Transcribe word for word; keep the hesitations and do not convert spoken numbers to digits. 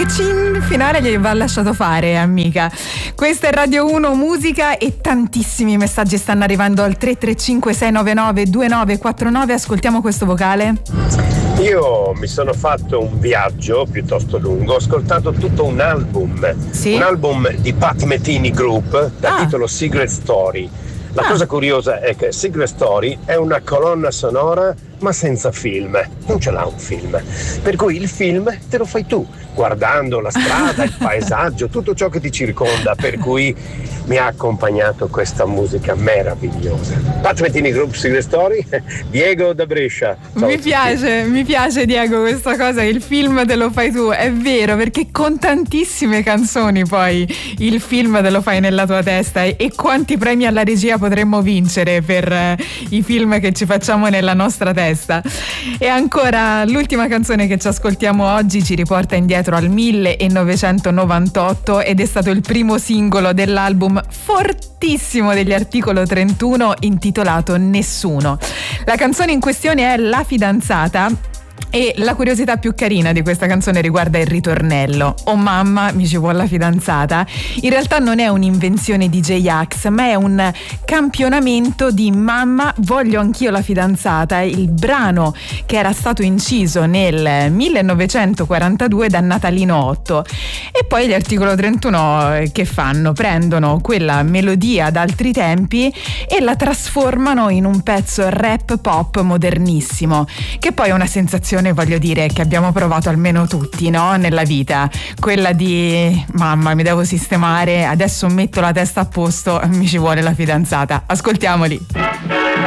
che in finale gli va lasciato fare, amica. Questa è Radio uno Musica e tantissimi messaggi stanno arrivando al tre tre cinque sei nove nove due nove quattro nove. Ascoltiamo questo vocale. Io mi sono fatto un viaggio piuttosto lungo, ho ascoltato tutto un album, sì? un album di Pat Metheny Group dal ah. titolo Secret Story. La ah. cosa curiosa è che Secret Story è una colonna sonora ma senza film, non ce l'ha un film, per cui il film te lo fai tu, guardando la strada, il paesaggio, tutto ciò che ti circonda, per cui mi ha accompagnato questa musica meravigliosa. Pat Metheny Group, Secret Story, Diego da Brescia. Ciao mi piace, mi piace Diego questa cosa, il film te lo fai tu, è vero, perché con tantissime canzoni poi il film te lo fai nella tua testa, e, e quanti premi alla regia potremmo vincere per eh, i film che ci facciamo nella nostra testa. E ancora l'ultima canzone che ci ascoltiamo oggi ci riporta indietro al millenovecentonovantotto ed è stato il primo singolo dell'album fortissimo degli Articolo trentuno intitolato Nessuno. La canzone in questione è La fidanzata. E la curiosità più carina di questa canzone riguarda il ritornello. Oh mamma, mi ci vuole la fidanzata. In realtà non è un'invenzione di J-Ax, ma è un campionamento di Mamma, voglio anch'io la fidanzata, il brano che era stato inciso nel millenovecentoquarantadue da Natalino Otto. E poi gli Articolo trentuno che fanno? Prendono quella melodia d'altri tempi e la trasformano in un pezzo rap pop modernissimo, che poi è una sensazione, voglio dire, che abbiamo provato almeno tutti, no? Nella vita, quella di mamma, mi devo sistemare, adesso metto la testa a posto, mi ci vuole la fidanzata. Ascoltiamoli.